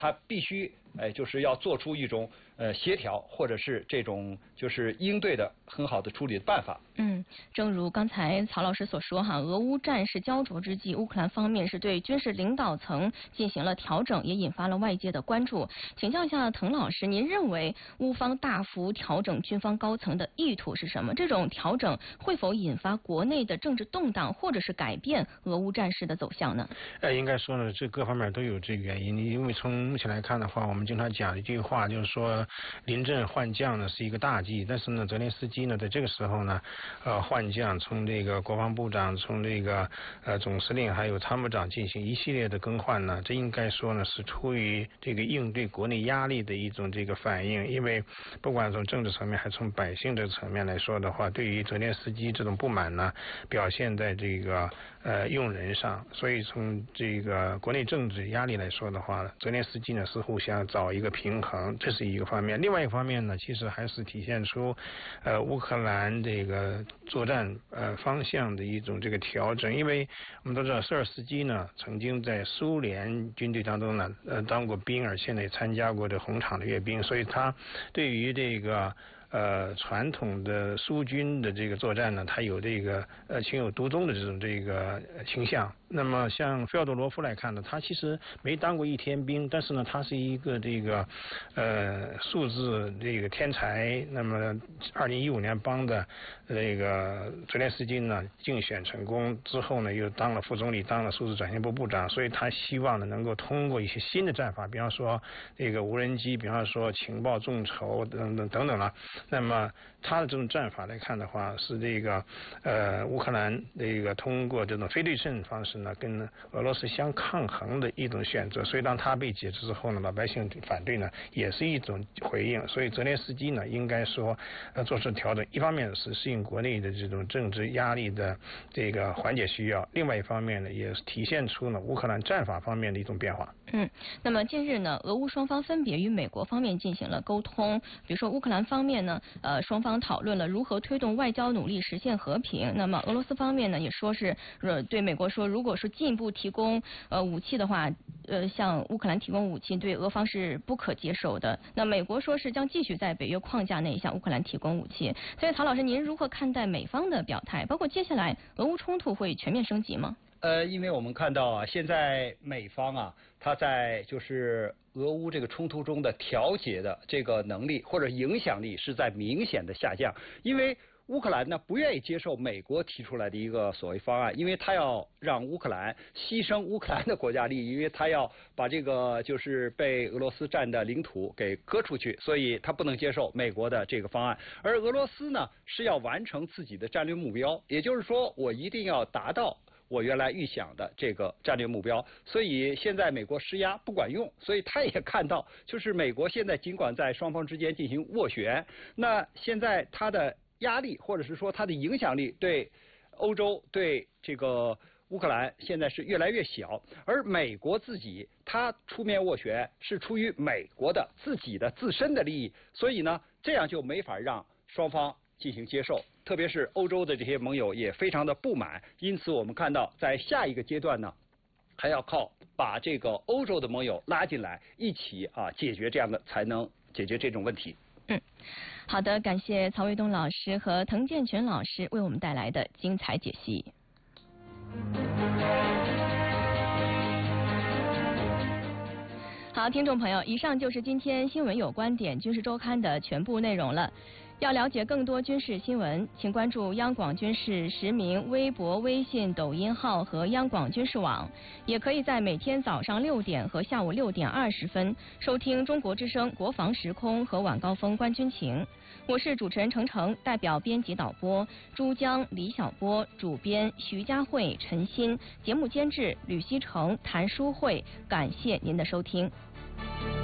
它必须就是要做出一种协调，或者是这种就是应对的很好的处理的办法。 正如刚才曹老师所说哈，俄乌战事焦灼之际，乌克兰方面是对军事领导层进行了调整，也引发了外界的关注。请教一下滕老师，您认为乌方大幅调整军方高层的意图是什么？这种调整会否引发国内的政治动荡，或者是改变俄乌战事的走向呢？ 应该说呢，这各方面都有这个原因。因为从目前来看的话，我们经常讲一句话，就是说临阵换将呢是一个大忌。但是呢，泽连斯基呢在这个时候呢，换将，从这个国防部长，从这个总司令还有参谋长进行一系列的更换呢，这应该说呢是出于这个应对国内压力的一种这个反应。因为不管从政治层面还从百姓这个层面来说的话，对于泽连斯基这种不满呢，表现在这个用人上。所以从这个国内政治压力来说的话，泽连斯基呢似乎想找一个平衡，这是一个方面。另外一个方面呢，其实还是体现出乌克兰这个作战方向的一种这个调整。因为我们都知道舍尔斯基呢曾经在苏联军队当中呢当过兵，而现在也参加过这红场的阅兵，所以他对于这个传统的苏军的这个作战呢，他有这个情有独钟的这种这个倾向。那么像费奥多罗夫来看呢，他其实没当过一天兵，但是呢，他是一个这个数字这个天才。那么2015年帮的这个泽连斯基呢竞选成功之后呢，又当了副总理，当了数字转型部部长，所以他希望呢能够通过一些新的战法，比方说这个无人机，比方说情报众筹等等了。那么他的这种战法来看的话，是这个乌克兰这个通过这种非对称方式呢跟俄罗斯相抗衡的一种选择。所以当他被解职之后呢，老百姓反对呢也是一种回应。所以泽连斯基呢应该说做出调整，一方面是适应国内的这种政治压力的这个缓解需要，另外一方面呢也是体现出呢乌克兰战法方面的一种变化。 那么近日呢，俄乌双方分别与美国方面进行了沟通，比如说乌克兰方面呢，双方讨论了如何推动外交努力实现和平。那么俄罗斯方面呢，也说是对美国说，如果说进一步提供武器的话，向乌克兰提供武器，对俄方是不可接受的。那美国说是将继续在北约框架内向乌克兰提供武器。所以曹老师，您如何看待美方的表态？包括接下来俄乌冲突会全面升级吗？ 因为我们看到啊，现在美方啊，他在就是俄乌这个冲突中的调解的这个能力或者影响力是在明显的下降。因为乌克兰呢不愿意接受美国提出来的一个所谓方案，因为他要让乌克兰牺牲乌克兰的国家利益，因为他要把这个就是被俄罗斯占的领土给割出去，所以他不能接受美国的这个方案。而俄罗斯呢是要完成自己的战略目标，也就是说我一定要达到我原来预想的这个战略目标。所以现在美国施压不管用，所以他也看到，就是美国现在尽管在双方之间进行斡旋，那现在他的压力或者是说他的影响力对欧洲对这个乌克兰现在是越来越小。而美国自己他出面斡旋是出于美国的自己的自身的利益，所以呢这样就没法让双方进行接受，特别是欧洲的这些盟友也非常的不满。因此我们看到在下一个阶段呢，还要靠把这个欧洲的盟友拉进来一起解决这样的，才能解决这种问题。 好的，感谢曹卫东老师和滕建全老师为我们带来的精彩解析。好，听众朋友，以上就是今天新闻有观点军事周刊的全部内容了。要了解更多军事新闻，请关注央广军事实名微博、微信、抖音号和央广军事网，也可以在每天早上6点和下午6点20分收听中国之声国防时空和晚高峰观军情。我是主持人程程，代表编辑导播珠江、李小波，主编徐佳慧、陈鑫，节目监制吕希成、谭淑慧，感谢您的收听。